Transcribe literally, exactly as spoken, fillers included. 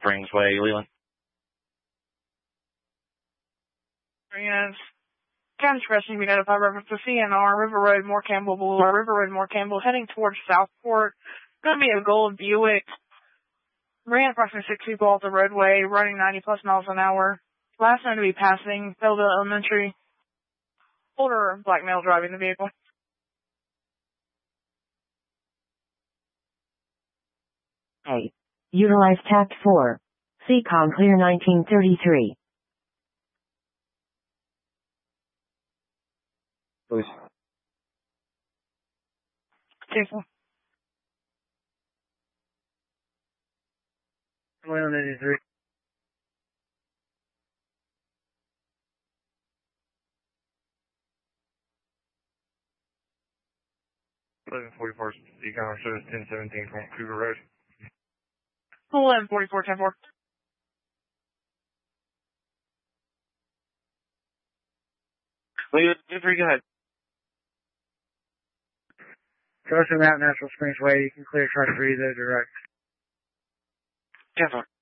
Springs Way, Leland. Yes. County Expressing, we notify reference to C N R, River Road, Moore Campbell Boulevard, River Road, Moore Campbell, heading towards Southport. Going to be a gold Buick. Ran approximately six people off the roadway, running ninety plus miles an hour. Last known to be passing Belleville Elementary. Older black male driving the vehicle. Hey. Utilize tact four. C COM clear nineteen thirty-three. Please. Jason. eleven eighty-three. eleven forty-four, Econ Service ten seventeen from Cougar Road. eleven forty-four, ten four. Leland, ten three, go ahead. Trust Mountain Natural Springs Way, you can clear, try to breathe there direct. ten four.